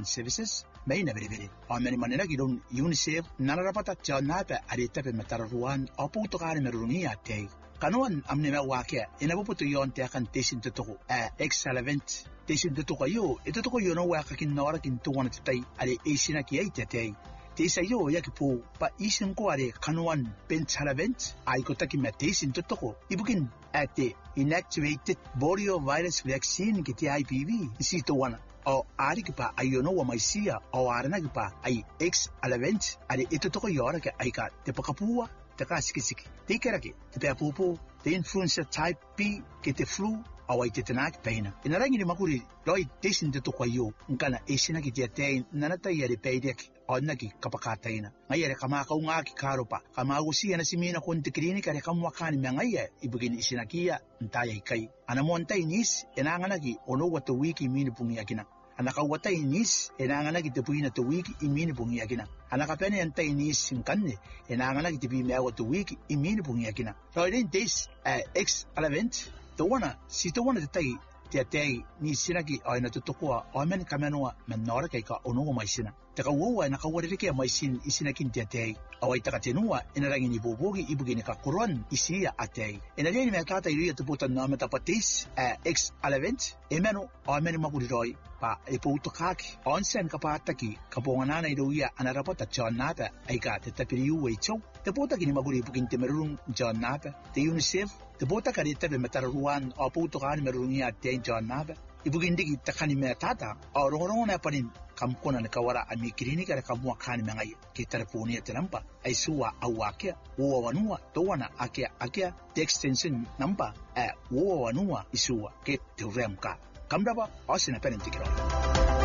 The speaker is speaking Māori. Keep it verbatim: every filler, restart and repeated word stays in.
Services maina bere o meni manena gidon UNICEF nanarapata chanape aritape mataruan o puto kare merungia te kanuan amne me wake ina buputo yon te kan tesin tutuko a excellent tesin tutuko yo etutuko yo no waka kin nora kin tuwana tai ale esina ki aite te te sa yo yakipo pa isin ko are kanuan penchalavent ai ko taki me tesin tutuko ibukin ate inactivated polio virus vaccine ki I P V si to wana o arikipa ayono wa maisia o aranagipa ai ex alevent ale etotoko yora ke aika te pakapua te kasikisiki te kerake te peapupu te influenza type B ke te flu o ai te tenaki peina ina rangi ni makuri loi tesin te toko yo nkana esina ki te te nanata yare peidek ona ki kapakataina ngai re kama ka unga ki karopa kama usi ana simina kon te klinika re kamwa kani mengai ibugin isina kia ntaya ikai ana monta inis enangana ki ono watu wiki mini pungi akina ana ka wata inis enangana ki te puina to wiki imini pungi akina ana ka pene anta inis nkanne enangana ki te bi me watu wiki imini pungi akina so in this uh, ex event the one si to one the tai te te ni sinaki aina tutokoa o men kamenoa menora kai ka ono mai sina te ka wo na ka wore ke mai sin isinaki te te o ai taka tenua ina rangi ni bobogi ibugini ka koron isia atei ina ni me ka ta iria te puta na meta patis ex event emeno o men maguri roi pa e puto kaki onsen ka pataki ka bongana na iruia anarapata chonata ai ka te tapiriu e chou te puta kini maguri ibugin te merun chonata te UNICEF te puta ka rete be metaruan o puto ka ni merungia te chonata ibugin digi takani me tata o rongorongo na panin kam kona na kawara ami klinika ka kamwa kani mengai ke telefoni te nampa ai suwa awakia wo wanua to wana akia akia the extension number e wo wanua isua ke te remka kamdaba osina penentikiro